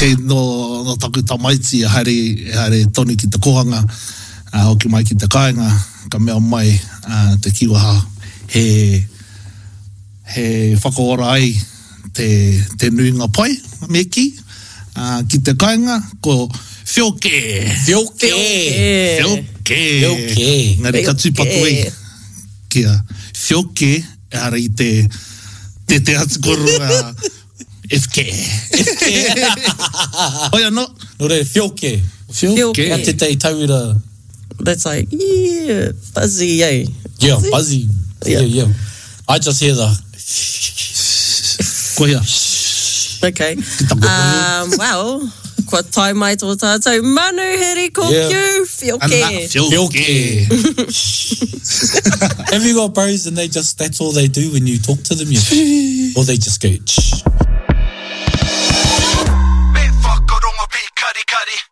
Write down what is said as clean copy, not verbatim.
Kei no taku tamaiti haere tonu ki te kohanga, hoki mai ki te kāinga, ka mea mai te kiwaha he whakaora ai te nuinga pai, meki, ki te kāinga, ko whioke. Ngari ka tūpaku i kia whioke, ara i te atukoru FK. Oia no? No re, whioke. Ka te tei tauira. That's like, yeah, buzzy, eh? Yeah, buzzy. Yeah. I just hear the... Koia. Okay. Well, kua tai mai tō tātou manu heri ko kiu, whioke. Have you got bros and that's all they do when you talk to them? Or they just go, shh. Me whakarongo pi kari kari.